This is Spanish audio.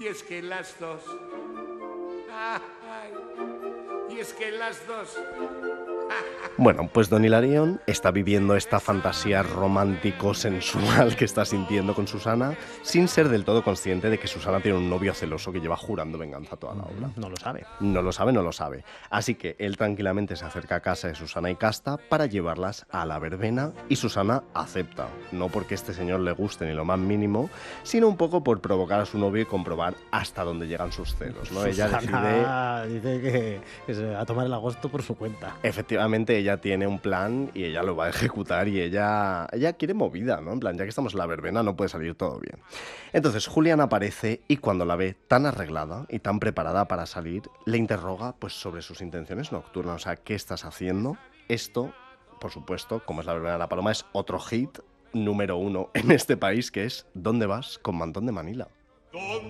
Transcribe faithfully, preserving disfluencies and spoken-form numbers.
Y es que las dos... Ay, y es que las dos... Bueno, pues Don Hilarión está viviendo esta fantasía romántico-sensual que está sintiendo con Susana sin ser del todo consciente de que Susana tiene un novio celoso que lleva jurando venganza toda la obra. No lo sabe. No lo sabe, no lo sabe. Así que él tranquilamente se acerca a casa de Susana y Casta para llevarlas a la verbena y Susana acepta. No porque este señor le guste ni lo más mínimo, sino un poco por provocar a su novio y comprobar hasta dónde llegan sus celos, ¿no? Ella decide... Susana dice que, que se va a tomar el agosto por su cuenta. Efectivamente, ella tiene un plan y ella lo va a ejecutar y ella, ella quiere movida, ¿no? En plan, ya que estamos en la verbena no puede salir todo bien. Entonces Julián aparece y cuando la ve tan arreglada y tan preparada para salir, le interroga pues sobre sus intenciones nocturnas. O sea, ¿qué estás haciendo? Esto, por supuesto, como es la verbena de la Paloma, es otro hit número uno en este país que es ¿Dónde vas con Mantón de Manila?